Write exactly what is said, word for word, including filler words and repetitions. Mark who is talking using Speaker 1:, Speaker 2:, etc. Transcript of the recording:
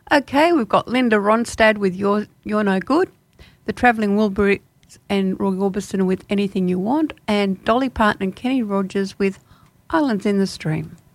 Speaker 1: Okay, we've got Linda Ronstadt with You're, You're No Good, the Travelling Wilburys and Roy Orbison with Anything You Want, and Dolly Parton and Kenny Rogers with Islands in the Stream.